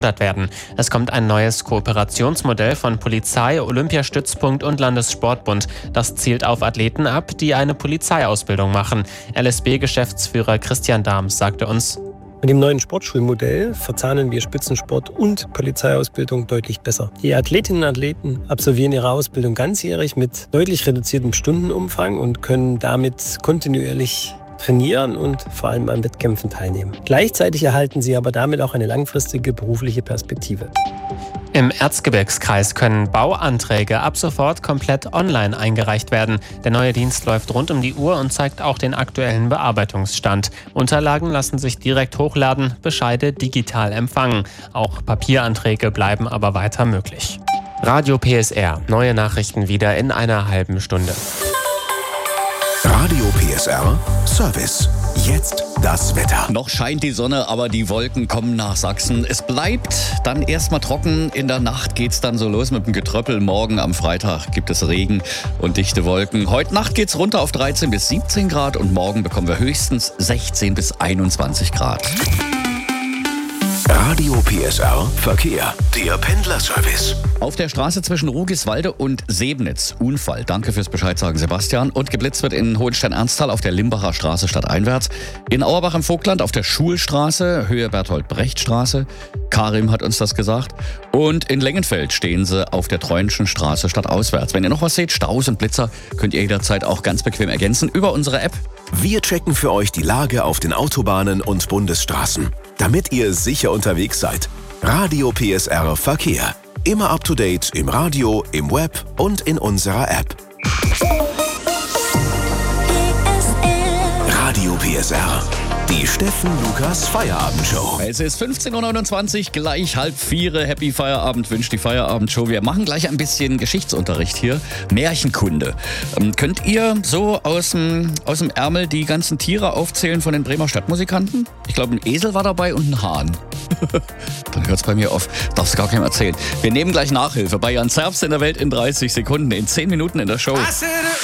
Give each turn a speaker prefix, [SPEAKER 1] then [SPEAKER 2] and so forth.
[SPEAKER 1] werden. Es kommt ein neues Kooperationsmodell von Polizei, Olympiastützpunkt und Landessportbund. Das zielt auf Athleten ab, die eine Polizeiausbildung machen. LSB-Geschäftsführer Christian Dahms sagte uns:
[SPEAKER 2] Mit dem neuen Sportschulmodell verzahnen wir Spitzensport und Polizeiausbildung deutlich besser. Die Athletinnen und Athleten absolvieren ihre Ausbildung ganzjährig mit deutlich reduziertem Stundenumfang und können damit kontinuierlich trainieren und vor allem an Wettkämpfen teilnehmen. Gleichzeitig erhalten sie aber damit auch eine langfristige berufliche Perspektive.
[SPEAKER 1] Im Erzgebirgskreis können Bauanträge ab sofort komplett online eingereicht werden. Der neue Dienst läuft rund um die Uhr und zeigt auch den aktuellen Bearbeitungsstand. Unterlagen lassen sich direkt hochladen, Bescheide digital empfangen. Auch Papieranträge bleiben aber weiter möglich. Radio PSR. Neue Nachrichten wieder in einer halben Stunde.
[SPEAKER 3] Radio PSR Service. Jetzt das Wetter.
[SPEAKER 4] Noch scheint die Sonne, aber die Wolken kommen nach Sachsen. Es bleibt dann erstmal trocken. In der Nacht geht's dann so los mit dem Getröppel. Morgen am Freitag gibt es Regen und dichte Wolken. Heute Nacht geht's runter auf 13 bis 17 Grad und morgen bekommen wir höchstens 16 bis 21 Grad.
[SPEAKER 3] Radio PSR Verkehr. Der Pendlerservice.
[SPEAKER 4] Auf der Straße zwischen Rugiswalde und Sebnitz. Unfall. Danke fürs Bescheid sagen, Sebastian. Und geblitzt wird in Hohenstein-Ernsthal auf der Limbacher Straße stadteinwärts. In Auerbach im Vogtland auf der Schulstraße, Höhe Berthold-Brecht-Straße. Karim hat uns das gesagt. Und in Lengenfeld stehen sie auf der Treuenschen Straße stadtauswärts. Wenn ihr noch was seht, Staus und Blitzer, könnt ihr jederzeit auch ganz bequem ergänzen über unsere App.
[SPEAKER 3] Wir checken für euch die Lage auf den Autobahnen und Bundesstraßen, damit ihr sicher unterwegs seid. Radio PSR Verkehr. Immer up to date im Radio, im Web und in unserer App. Radio PSR. Die Steffen Lukas Feierabendshow.
[SPEAKER 4] Es ist 15.29 Uhr, gleich 3:30. Happy Feierabend wünscht die Feierabendshow. Wir machen gleich ein bisschen Geschichtsunterricht hier. Märchenkunde. Könnt ihr so aus dem Ärmel die ganzen Tiere aufzählen von den Bremer Stadtmusikanten? Ich glaube, ein Esel war dabei und ein Hahn. Dann hört's bei mir auf. Darf's gar keinem erzählen. Wir nehmen gleich Nachhilfe bei Jan Zerbst in der Welt in 30 Sekunden, in 10 Minuten in der Show.